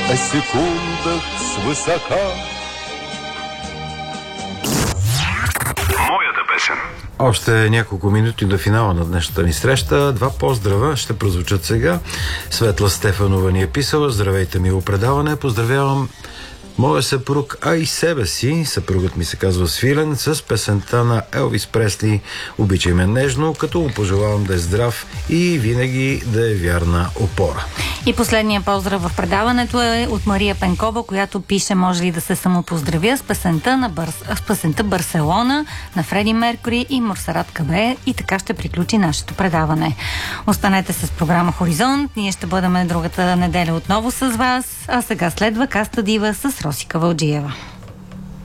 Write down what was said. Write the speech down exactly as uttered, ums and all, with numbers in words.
о секундах свысока. Моята песен. Още няколко минути до финала на днешната ни среща. Два поздрава ще прозвучат сега. Светла Стефанова ни е писала: здравейте, мило предаване. Поздравявам моя съпруг, а и себе си. Съпругът ми се казва Свилен, с песента на Елвис Пресли "Обичай ме нежно", като му пожелавам да е здрав и винаги да е вярна опора. И последния поздрав в предаването е от Мария Пенкова, която пише: може ли да се самопоздравя с песента на Бър... с песента Барселона на Фреди Меркюри и Монсерат Кабе, и така ще приключи нашето предаване. Останете с програма Хоризонт. Ние ще бъдем другата неделя отново с вас, а сега следва Каста Дива с Росика Вълджиева.